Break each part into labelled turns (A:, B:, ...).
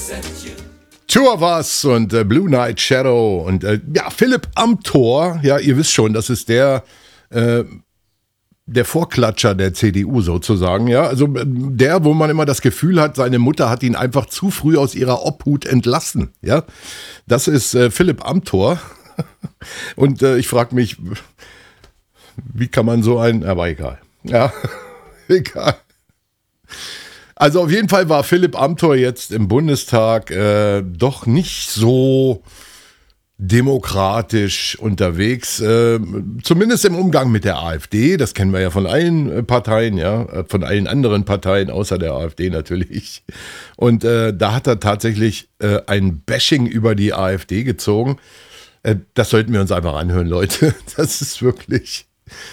A: Two of Us und Blue Night Shadow und Philipp Amthor, ja, ihr wisst schon, das ist der Vorklatscher der CDU sozusagen, ja, also der, wo man immer das Gefühl hat, seine Mutter hat ihn einfach zu früh aus ihrer Obhut entlassen, ja, das ist Philipp Amthor und ich frage mich, wie kann man so aber egal, ja, egal. Also auf jeden Fall war Philipp Amthor jetzt im Bundestag doch nicht so demokratisch unterwegs, zumindest im Umgang mit der AfD, das kennen wir ja von allen Parteien, ja, von allen anderen Parteien, außer der AfD natürlich. Und da hat er tatsächlich ein Bashing über die AfD gezogen. Das sollten wir uns einfach anhören, Leute. Das ist wirklich...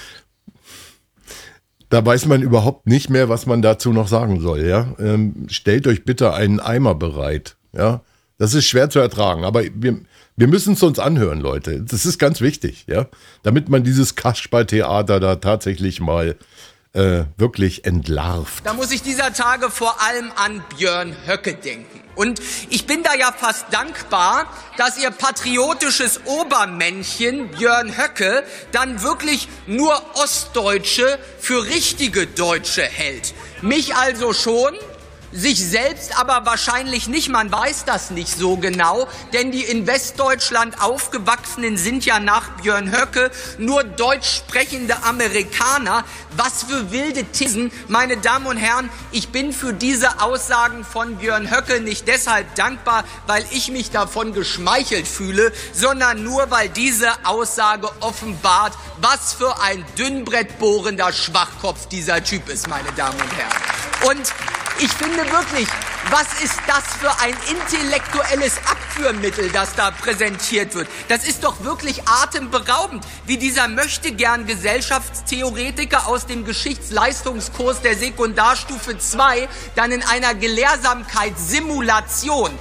A: Da weiß man überhaupt nicht mehr, was man dazu noch sagen soll, ja. Stellt euch bitte einen Eimer bereit, ja. Das ist schwer zu ertragen, aber wir müssen es uns anhören, Leute. Das ist ganz wichtig, ja. Damit man dieses Kasperltheater da tatsächlich mal wirklich entlarvt.
B: Da muss ich dieser Tage vor allem an Björn Höcke denken. Und ich bin da ja fast dankbar, dass ihr patriotisches Obermännchen Björn Höcke dann wirklich nur Ostdeutsche für richtige Deutsche hält. Mich also schon, sich selbst aber wahrscheinlich nicht, man weiß das nicht so genau, denn die in Westdeutschland Aufgewachsenen sind ja nach Björn Höcke nur deutsch sprechende Amerikaner. Was für wilde Thesen, meine Damen und Herren, ich bin für diese Aussagen von Björn Höcke nicht deshalb dankbar, weil ich mich davon geschmeichelt fühle, sondern nur, weil diese Aussage offenbart, was für ein dünnbrettbohrender Schwachkopf dieser Typ ist, meine Damen und Herren. Und ich finde wirklich, was ist das für ein intellektuelles Abführmittel, das da präsentiert wird? Das ist doch wirklich atemberaubend, wie dieser möchtegern Gesellschaftstheoretiker aus dem Geschichtsleistungskurs der Sekundarstufe 2 dann in einer Gelehrsamkeitssimulation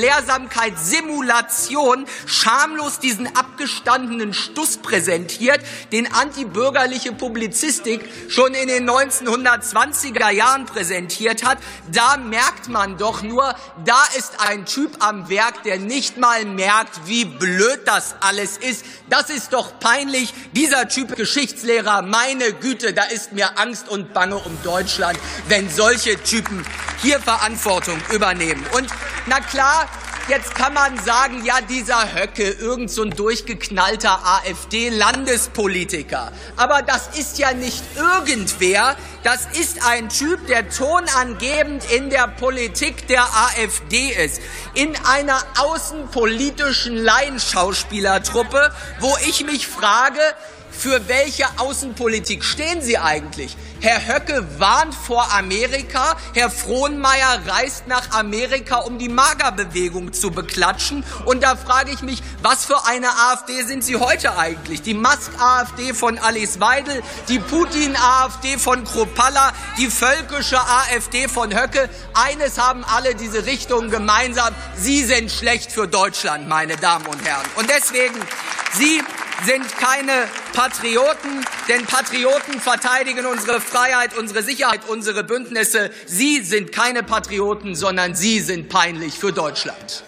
B: schamlos diesen abgestandenen Stuss präsentiert, den antibürgerliche Publizistik schon in den 1920er Jahren präsentiert hat. Da merkt man doch nur, da ist ein Typ am Werk, der nicht mal merkt, wie blöd das alles ist. Das ist doch peinlich. Dieser Typ Geschichtslehrer, meine Güte, da ist mir Angst und Bange um Deutschland, wenn solche Typen hier Verantwortung übernehmen. Und na klar, jetzt kann man sagen, ja, dieser Höcke, irgend so ein durchgeknallter AfD-Landespolitiker. Aber das ist ja nicht irgendwer, das ist ein Typ, der tonangebend in der Politik der AfD ist. In einer außenpolitischen Laienschauspielertruppe, wo ich mich frage, für welche Außenpolitik stehen Sie eigentlich? Herr Höcke warnt vor Amerika, Herr Frohnmeier reist nach Amerika, um die Magerbewegung zu beklatschen. Und da frage ich mich, was für eine AfD sind Sie heute eigentlich? Die Musk-AfD von Alice Weidel, die Putin-AfD von Kruppalla, die völkische AfD von Höcke. Eines haben alle diese Richtungen gemeinsam. Sie sind schlecht für Deutschland, meine Damen und Herren. Und deswegen, Sie sind keine Patrioten, denn Patrioten verteidigen unsere Freiheit, unsere Sicherheit, unsere Bündnisse. Sie sind keine Patrioten, sondern Sie sind peinlich für Deutschland.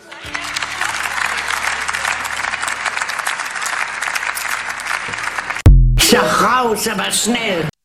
C: Sag raus, aber schnell!